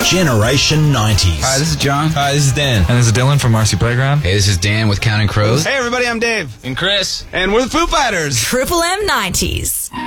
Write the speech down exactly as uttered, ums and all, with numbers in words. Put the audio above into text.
Generation nineties. Hi, this is John. Hi, this is Dan. And this is Dylan from Marcy Playground. Hey, this is Dan with Counting Crows. Hey, everybody, I'm Dave. And Chris. And we're the Foo Fighters. Triple M nineties.